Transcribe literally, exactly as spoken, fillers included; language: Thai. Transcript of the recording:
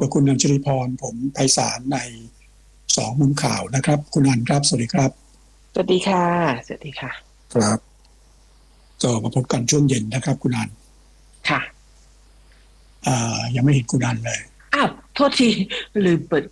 กับคุณอัญชลีพรผมไพศาลในสองมุมข่าวนะครับคุณอัญครับสวัสดีครับสวัสดีค่ะสวัสดีค่ะครับก็มาพบกันช่วงเย็นนะครับคุณอัญค่ะอ่ายังไม่เห็นคุณอัญเลยอ้าวโทษทีลืมเปิด